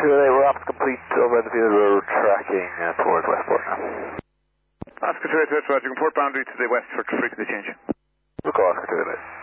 288, we're off complete over the field road, tracking towards Westport now. Oscar 288, West, you can port boundary to the west for frequency change. Look, Oscar 288.